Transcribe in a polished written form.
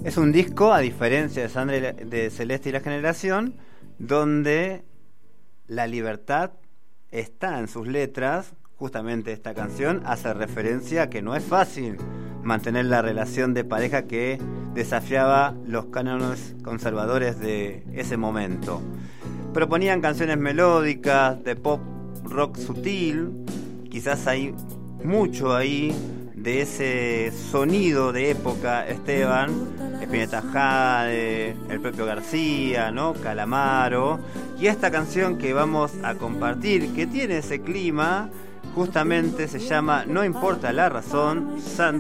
Es un disco, a diferencia de Sandra de Celeste y la Generación, donde la libertad está en sus letras. Justamente esta canción hace referencia a que no es fácil mantener la relación de pareja que desafiaba los cánones conservadores de ese momento. Proponían canciones melódicas, de pop rock sutil. Quizás hay mucho ahí de ese sonido de época, Esteban, Spinetta Jade, el propio García, ¿no? Calamaro. Y esta canción que vamos a compartir, que tiene ese clima, justamente se llama No importa la razón. Sandra